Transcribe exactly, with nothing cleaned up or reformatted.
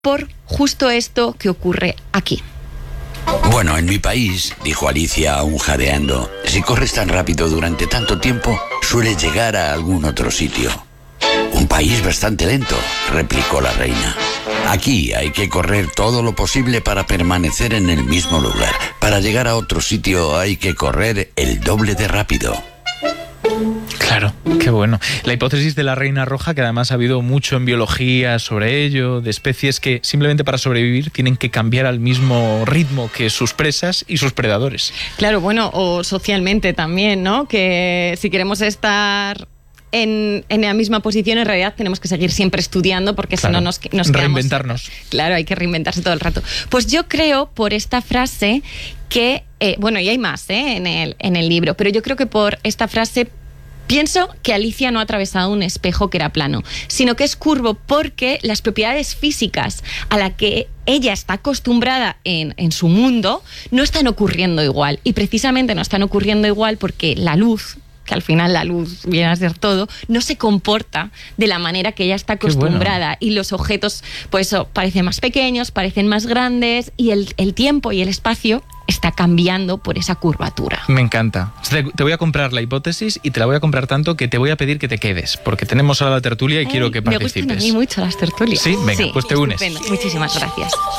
por justo esto que ocurre aquí. Bueno, en mi país, dijo Alicia aún jadeando, si corres tan rápido durante tanto tiempo, sueles llegar a algún otro sitio. Un país bastante lento, replicó la reina. Aquí hay que correr todo lo posible para permanecer en el mismo lugar. Para llegar a otro sitio hay que correr el doble de rápido. Claro, qué bueno. La hipótesis de la reina roja, que además ha habido mucho en biología sobre ello, de especies que simplemente para sobrevivir tienen que cambiar al mismo ritmo que sus presas y sus predadores. Claro, bueno, o socialmente también, ¿no? Que si queremos estar en, en la misma posición, en realidad tenemos que seguir siempre estudiando, porque Claro. si no nos, nos quedamos... Reinventarnos. Claro, hay que reinventarse todo el rato. Pues yo creo, por esta frase, que... Eh, bueno, y hay más ¿eh? en, el, en el libro, pero yo creo que por esta frase... Pienso que Alicia no ha atravesado un espejo que era plano, sino que es curvo porque las propiedades físicas a las que ella está acostumbrada en, en su mundo no están ocurriendo igual. Y precisamente no están ocurriendo igual porque la luz, que al final la luz viene a ser todo, no se comporta de la manera que ella está acostumbrada. Bueno. Y los objetos, pues eso, parecen más pequeños, parecen más grandes, y el, el tiempo y el espacio está cambiando por esa curvatura. Me encanta. Te, te voy a comprar la hipótesis y te la voy a comprar tanto que te voy a pedir que te quedes, porque tenemos ahora la tertulia y Ay, quiero que participes. Me gustan a mí mucho las tertulias. Sí, venga, sí, pues te unes. Estupendo. Muchísimas gracias.